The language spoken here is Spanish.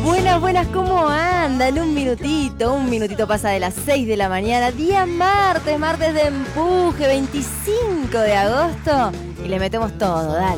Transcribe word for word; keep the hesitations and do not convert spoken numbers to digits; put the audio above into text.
Buenas, buenas, ¿cómo andan? Un minutito, un minutito pasa de las seis de la mañana, día martes, martes de empuje, veinticinco de agosto, y le metemos todo, dale.